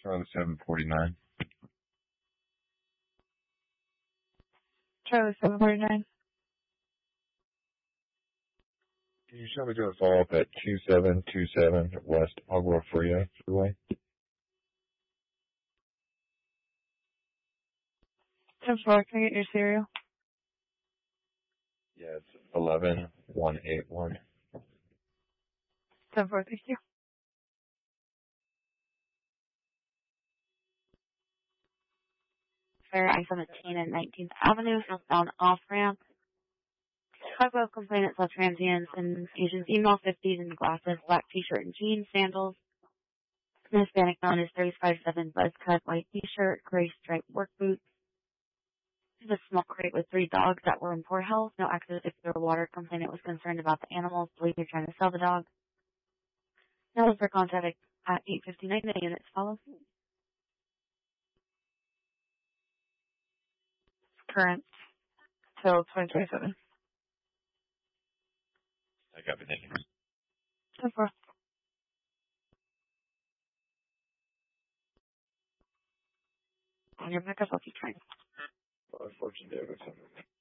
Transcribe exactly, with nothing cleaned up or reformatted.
Charlie seven forty-nine. Charlie seven forty-nine. Can you show me doing a follow-up at two seven two seven West Agua Fria Freeway? ten four, can I get your serial? Yeah, it's eleven one eight one. ten four, thank you. Fair I seventeen and nineteenth Avenue, southbound off-ramp. Chicago complainant saw transients and Asians, email fifties and glasses, black t-shirt and jeans, sandals. The Hispanic man is thirty-five seven, buzz cut, white t-shirt, gray striped work boots. The small crate with three dogs that were in poor health, no access to pure water. Complainant was concerned about the animals, believed they're trying to sell the dog. Now for contact at eight fifty-nine, the units follow. Current till twenty twenty-seven. I got it. Thank you. ten four. On your back, I'll keep trying. Well, unfortunately,